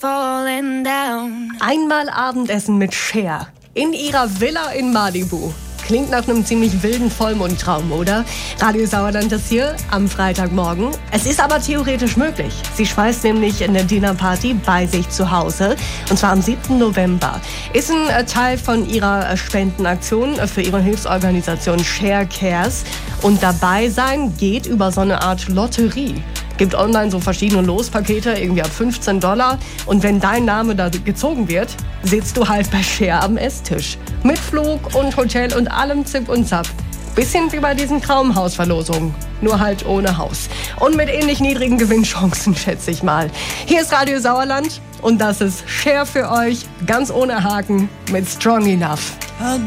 falling down. Einmal Abendessen mit Cher in ihrer Villa in Malibu. Klingt nach einem ziemlich wilden Vollmondtraum, oder? Radio Sauerland ist hier am Freitagmorgen. Es ist aber theoretisch möglich. Sie schmeißt nämlich eine Dinnerparty bei sich zu Hause. Und zwar am 7. November. Ist ein Teil von ihrer Spendenaktion für ihre Hilfsorganisation Cher Cares. Und dabei sein geht über so eine Art Lotterie. Gibt online so verschiedene Lospakete, irgendwie ab $15. Und wenn dein Name da gezogen wird, sitzt du halt bei Cher am Esstisch. Mit Flug und Hotel und allem Zip und Zap. Bisschen wie bei diesen Traumhausverlosungen. Nur halt ohne Haus. Und mit ähnlich niedrigen Gewinnchancen, schätze ich mal. Hier ist Radio Sauerland und das ist Cher für euch. Ganz ohne Haken mit Strong Enough.